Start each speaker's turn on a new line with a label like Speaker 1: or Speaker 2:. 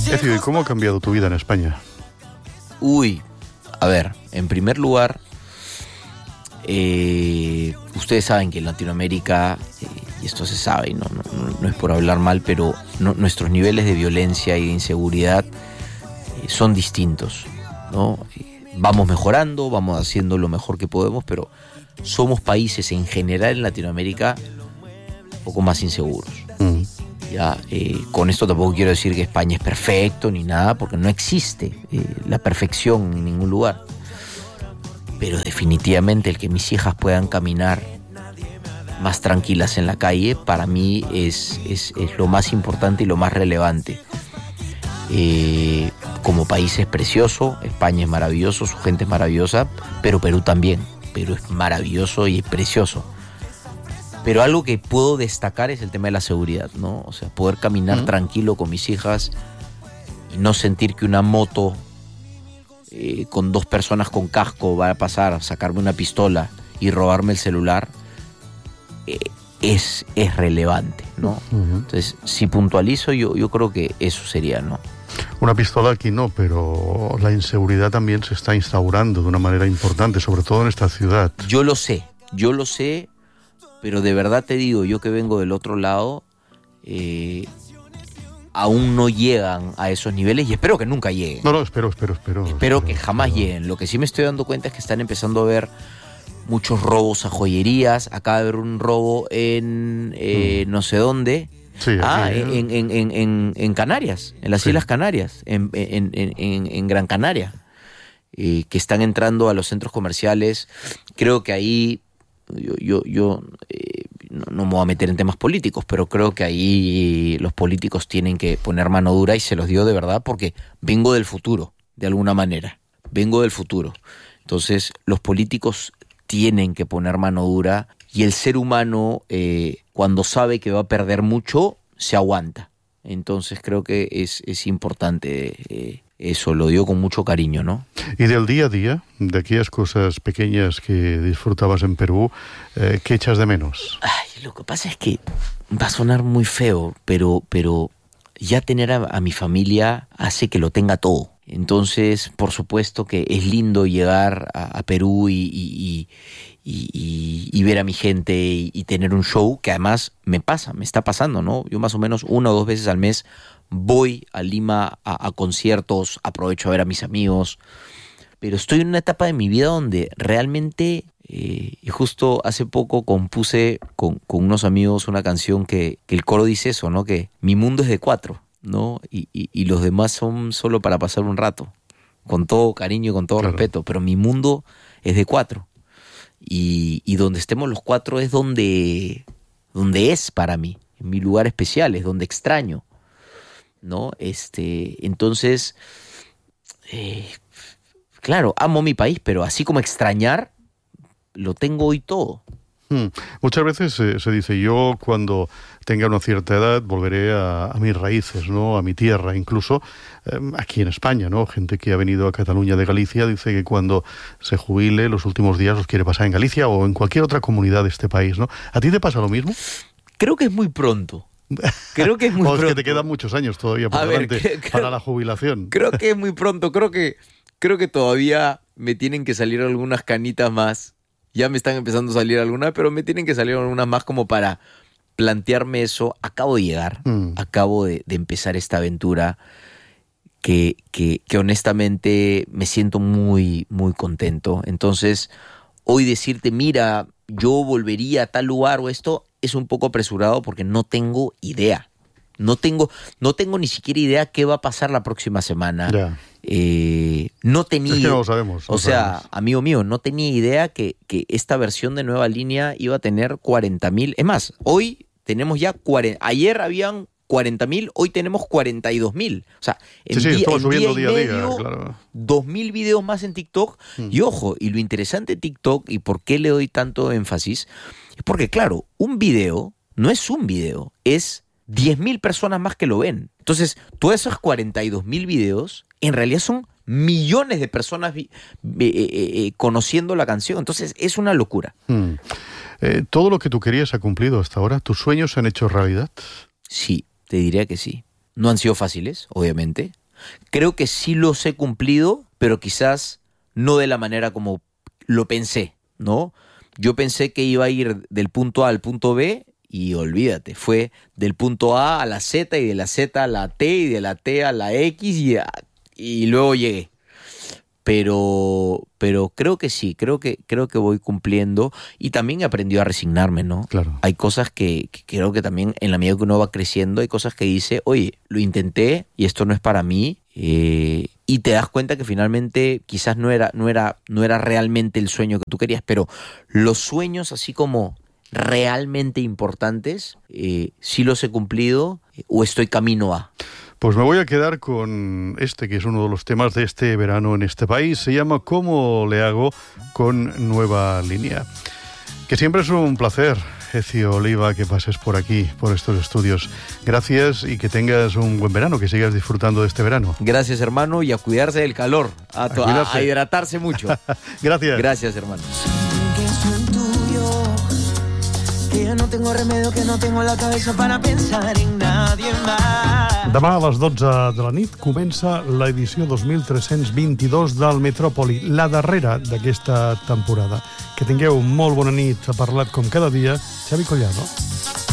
Speaker 1: Ezio, ¿y cómo ha cambiado tu vida en España?
Speaker 2: Uy, a ver, en primer lugar, ustedes saben que en Latinoamérica, y esto se sabe, no es por hablar mal, pero nuestros niveles de violencia y de inseguridad son distintos, ¿no? Vamos mejorando, vamos haciendo lo mejor que podemos, pero somos países en general en Latinoamérica un poco más inseguros. Ya, con esto tampoco quiero decir que España es perfecto ni nada, porque no existe la perfección en ningún lugar. Pero definitivamente el que mis hijas puedan caminar más tranquilas en la calle, para mí es lo más importante y lo más relevante. Como país es precioso, España es maravilloso, su gente es maravillosa, pero Perú también. Perú es maravilloso y precioso. Pero algo que puedo destacar es el tema de la seguridad, ¿no? O sea, poder caminar tranquilo con mis hijas y no sentir que una moto con 2 personas con casco va a pasar a sacarme una pistola y robarme el celular, es relevante, ¿no? Entonces, si puntualizo, yo creo que eso sería, ¿no?
Speaker 1: Una pistola aquí no, pero la inseguridad también se está instaurando de una manera importante, sobre todo en esta ciudad.
Speaker 2: Yo lo sé, pero de verdad te digo, yo que vengo del otro lado, aún no llegan a esos niveles y espero que nunca lleguen.
Speaker 1: No, espero
Speaker 2: que jamás lleguen. Lo que sí me estoy dando cuenta es que están empezando a haber muchos robos a joyerías. Acaba de haber un robo en no sé dónde.
Speaker 1: Sí,
Speaker 2: en Canarias, en las Islas Canarias, en Gran Canaria, que están entrando a los centros comerciales. Creo que ahí yo no me voy a meter en temas políticos, pero creo que ahí los políticos tienen que poner mano dura, y se los digo de verdad porque vengo del futuro, de alguna manera. Vengo del futuro. Entonces, los políticos tienen que poner mano dura, y el ser humano, cuando sabe que va a perder mucho, se aguanta. Entonces, creo que es importante eso, lo digo con mucho cariño, ¿no?
Speaker 1: Y del día a día, de aquellas cosas pequeñas que disfrutabas en Perú, ¿qué echas de menos?
Speaker 2: Ay, lo que pasa es que va a sonar muy feo, pero ya tener a mi familia hace que lo tenga todo. Entonces, por supuesto que es lindo llegar a Perú y ver a mi gente y tener un show que además me está pasando, ¿no? Yo más o menos 1 o 2 veces al mes voy a Lima a conciertos, aprovecho a ver a mis amigos, pero estoy en una etapa de mi vida donde realmente, y justo hace poco compuse con unos amigos una canción que el coro dice eso, ¿no? Que mi mundo es de 4, ¿no? Y los demás son solo para pasar un rato, con todo cariño, con todo respeto, pero mi mundo es de 4. Y donde estemos los 4 es donde es para mí, en mi lugar especial, es donde extraño, ¿no? Entonces, claro, amo mi país, pero así como extrañar, lo tengo hoy todo.
Speaker 1: Muchas veces se dice, yo cuando tenga una cierta edad volveré a mis raíces, ¿no? A mi tierra, incluso aquí en España, ¿no? Gente que ha venido a Cataluña de Galicia dice que cuando se jubile los últimos días los quiere pasar en Galicia o en cualquier otra comunidad de este país, ¿no? ¿A ti te pasa lo mismo?
Speaker 2: Creo que es muy pronto. Creo que es muy pronto.
Speaker 1: Es que te quedan muchos años todavía por delante para la jubilación.
Speaker 2: Creo que es muy pronto. Creo que todavía me tienen que salir algunas canitas más. Ya me están empezando a salir algunas, pero me tienen que salir algunas más como para plantearme eso. Acabo de llegar, acabo de empezar esta aventura que honestamente me siento muy, muy contento. Entonces, hoy decirte, mira, yo volvería a tal lugar o esto, es un poco apresurado porque no tengo idea. No tengo ni siquiera idea qué va a pasar la próxima semana.
Speaker 1: Ya.
Speaker 2: No tenía...
Speaker 1: Es que no lo sabemos.
Speaker 2: Amigo mío, no tenía idea que esta versión de Nueva Línea iba a tener 40.000. Es más, hoy tenemos ya... Ayer habían 40.000, hoy tenemos 42.000. O sea, en día y medio, claro. 2.000 videos más en TikTok. Y ojo, y lo interesante de TikTok, y por qué le doy tanto énfasis, es porque, claro, un video no es un video, es 10.000 personas más que lo ven. Entonces, todos esos 42.000 videos, en realidad son millones de personas conociendo la canción. Entonces, es una locura.
Speaker 1: ¿Todo lo que tú querías ha cumplido hasta ahora? ¿Tus sueños se han hecho realidad?
Speaker 2: Sí, te diría que sí. no han sido fáciles, obviamente. Creo que sí los he cumplido, pero quizás no de la manera como lo pensé, ¿no? Yo pensé que iba a ir del punto A al punto B y olvídate, fue del punto A a la Z y de la Z a la T y de la T a la X y luego llegué. Pero creo que sí, creo que voy cumpliendo y también he aprendido a resignarme, ¿no?
Speaker 1: Claro.
Speaker 2: Hay cosas que creo que también en la medida que uno va creciendo, hay cosas que dice, oye, lo intenté y esto no es para mí, y te das cuenta que finalmente quizás no era realmente el sueño que tú querías, pero los sueños así como realmente importantes, sí los he cumplido o estoy camino a.
Speaker 1: Pues me voy a quedar con este, que es uno de los temas de este verano en este país. Se llama ¿Cómo le hago? Con Nueva Línea. Que siempre es un placer, Ezio Oliva, que pases por aquí, por estos estudios. Gracias y que tengas un buen verano, que sigas disfrutando de este verano.
Speaker 2: Gracias, hermano, y a cuidarse del calor, a hidratarse mucho.
Speaker 1: Gracias.
Speaker 2: Gracias, hermano.
Speaker 3: Que yo no tengo remedio, que no tengo la cabeza para pensar en nadie más.
Speaker 1: Demà a les 12 de la nit comença l'edició 2322 del Metròpoli, la darrera d'aquesta temporada. Que tingueu molt bona nit. Ha parlat com cada dia Xavi Collado.